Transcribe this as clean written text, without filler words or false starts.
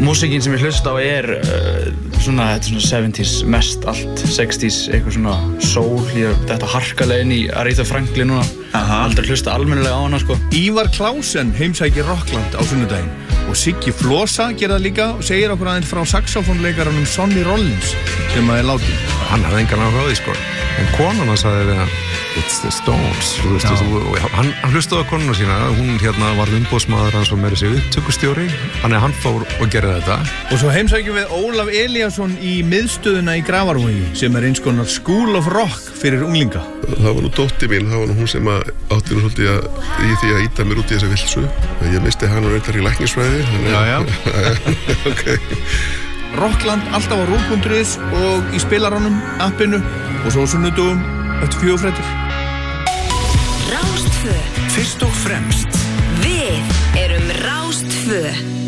músíkin sem ég hlusta á svona 70s mest allt, 60s eitthvað svona soul, þetta harkalega inn í Aretha Franklin núna. Aldrei hlusta almennilega á hana sko. Ívar Klausen heimsækir Rockland á sunnudaginn og Siggi Flosa gerir það líka og segir okkur aðeins frá saxofónleikaranum Sonny Rollins sem er látinn. Hann hafði engan áhuga á því sko, en konan hann sagði við hann It's the Stones, þú veist, hann hlustaði á konuna sína, hún var umboðsmaður hans og meira sig upptökustjóri, þannig að hann fór og gerði þetta. Og svo heimsækjum við Ólaf Elíasson í miðstöðuna í Grafarvogi sem er eins konar School of Rock fyrir unglinga. Það var nú dóttir mín, það var nú hún sem átti nú svolítið í því að ýta mér út í þessa vilsu. Ég misti hann og reyndar í læknisfræði, okay. Rockland alltaf á rúv.is og í spilaranum, appinu og svo sunnudugum eftir 4 fréttir. Rás 2. Fyrst og fremst. Við erum Rás 2.